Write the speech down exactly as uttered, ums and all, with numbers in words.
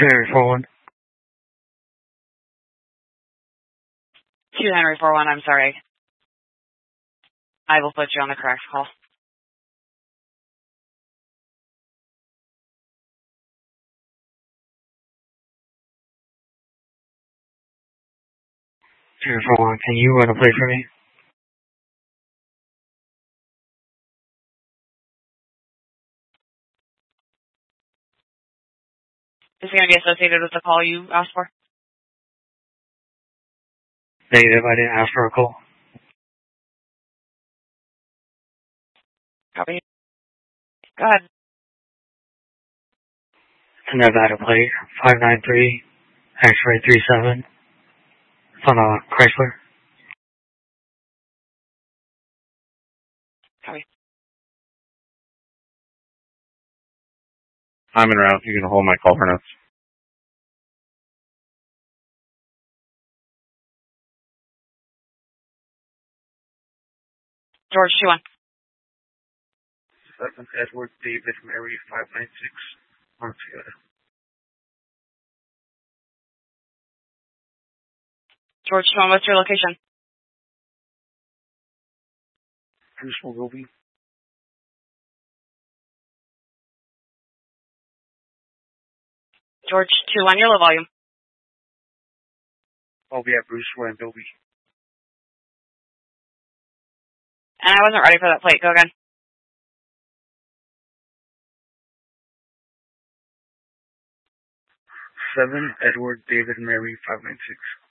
Henry four one. two Henry four one, I'm sorry. I will put you on the correct call. Henry four one, can you run a play for me? Is it going to be associated with the call you asked for? Negative, I didn't ask for a call. Copy. Go ahead. It's a Nevada plate, five nine three, X-ray three seven. It's on a Chrysler. Copy. I'm en route. You can hold my call for notes. George two one. seven Edward David Mary five nine six. On Toyota. George two one, what's your location? Bruce Ruby. George two one, your low volume. Oh, yeah, Bruce and Bilby. And I wasn't ready for that plate. Go again. seven Edward David Mary five nine six.